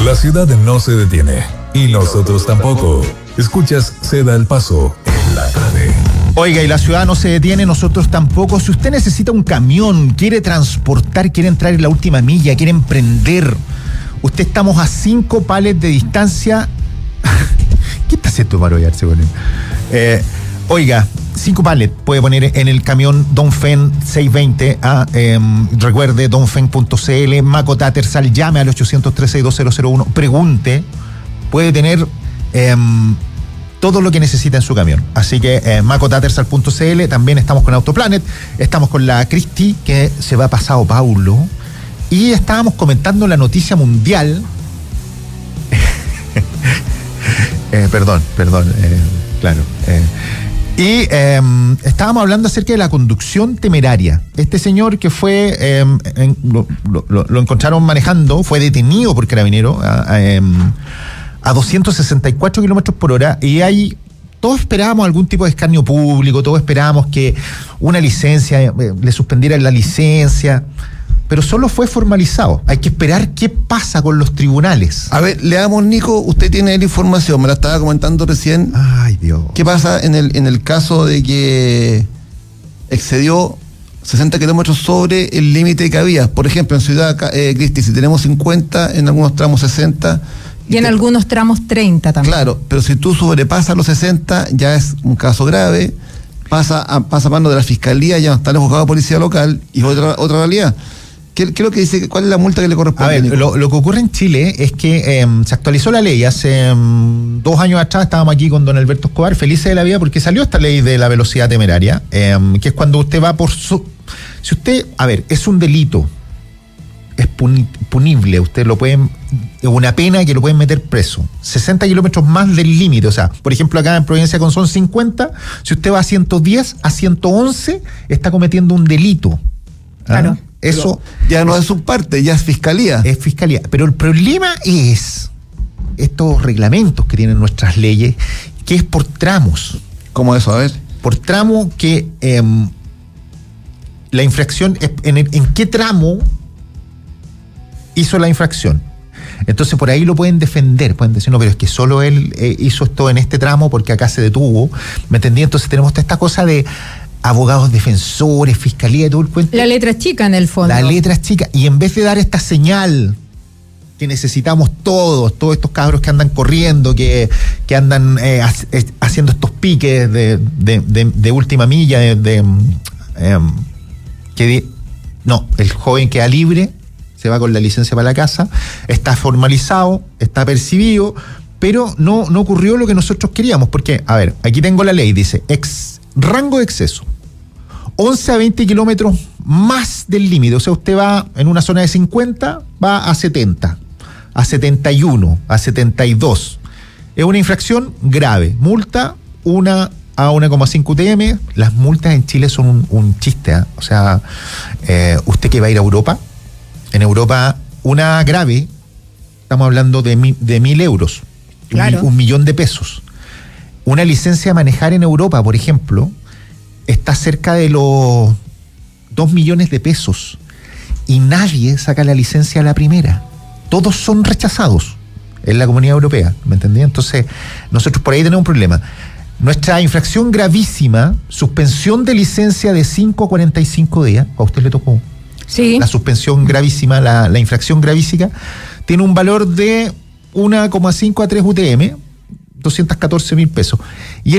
La ciudad no se detiene y nosotros tampoco. Escuchas Ceda el Paso en la tarde. Oiga, y la ciudad no se detiene, nosotros tampoco. Si usted necesita un camión, quiere transportar, quiere entrar en la última milla, quiere emprender, usted estamos a 5 palets de distancia. ¿Qué está haciendo para ollarse con él? Oiga, 5 palets puede poner en el camión Dongfeng 620. Recuerde, dongfeng.cl, Mako Tattersall, llame al 800-362-001, pregunte, puede tener todo lo que necesita en su camión. Así que macotattersall.cl. También estamos con Autoplanet, estamos con la Cristi, que se va a Sao Paulo, y estábamos comentando la noticia mundial. Perdón, claro. Y estábamos hablando acerca de la conducción temeraria. Este señor que fue, lo encontraron manejando, fue detenido por Carabineros a 264 kilómetros por hora, y todos esperábamos algún tipo de escarnio público, todos esperábamos que una licencia, le suspendieran la licencia, pero solo fue formalizado. Hay que esperar qué pasa con los tribunales. A ver, leamos, Nico, usted tiene la información, me la estaba comentando recién. Ay, Dios. ¿Qué pasa en el caso de que excedió 60 kilómetros sobre el límite que había? Por ejemplo, en Ciudad Cristi, si tenemos 50, en algunos tramos 60... Y en algunos tramos 30 también. Claro, pero si tú sobrepasas los 60, ya es un caso grave, pasa a mano de la fiscalía, ya no está el juzgado de policía local, y es otra realidad. ¿Qué es lo que dice? ¿Cuál es la multa que le corresponde? A ver, lo que ocurre en Chile es que se actualizó la ley hace 2 años atrás. Estábamos aquí con don Alberto Escobar, felices de la vida, porque salió esta ley de la velocidad temeraria, que es cuando usted va si usted, es un delito, es punible, usted lo pueden, es una pena que lo pueden meter preso, 60 kilómetros más del límite. O sea, por ejemplo, acá en Providencia con son 50, si usted va a 110, a 111, está cometiendo un delito. Claro. Eso ya no es su parte, ya es fiscalía. Es fiscalía. Pero el problema es estos reglamentos que tienen nuestras leyes, que es por tramos. ¿Cómo eso? A ver. Por tramo, que la infracción es en qué tramo hizo la infracción. Entonces por ahí lo pueden defender, pueden decir, no, pero es que solo él hizo esto en este tramo porque acá se detuvo, ¿me entendí? Entonces tenemos toda esta cosa de abogados defensores, fiscalía y todo el cuento. La letra chica en el fondo. La letra es chica, y en vez de dar esta señal que necesitamos todos estos cabros que andan corriendo, que andan haciendo estos piques de última milla, el joven queda libre, se va con la licencia para la casa, está formalizado, está percibido, pero no ocurrió lo que nosotros queríamos, porque, a ver, aquí tengo la ley, dice, rango de exceso, 11 a 20 kilómetros más del límite. O sea, usted va en una zona de 50, va a 70, a 71, a 72. Es una infracción grave. Multa 1 a 1,5 UTM. Las multas en Chile son un chiste, ¿eh? O sea, usted que va a ir a Europa, en Europa, una grave, estamos hablando de 1.000 euros, claro. 1 millón de pesos. Una licencia de manejar en Europa, por ejemplo, está cerca de los 2 millones de pesos, y nadie saca la licencia a la primera. Todos son rechazados en la Comunidad Europea, ¿me entendí? Entonces, nosotros por ahí tenemos un problema. Nuestra infracción gravísima, suspensión de licencia de 5 a 45 días, a usted le tocó. Sí. La suspensión gravísima, la infracción gravísima, tiene un valor de 1,5 a 3 UTM, 214.000 pesos. Y